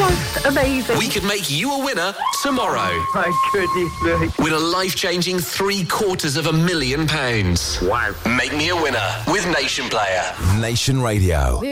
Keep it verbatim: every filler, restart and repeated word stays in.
Oh, amazing. We could make you a winner tomorrow. My goodness me. With a life-changing three quarters of a million pounds. Wow. Make me a winner with Nation Player. Nation Radio.